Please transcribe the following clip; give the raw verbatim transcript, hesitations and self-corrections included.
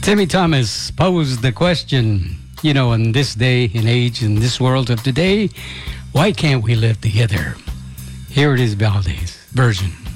Timmy Thomas posed the question, you know, in this day and age, in this world of today, why can't we live together? Here it is, Valdez version.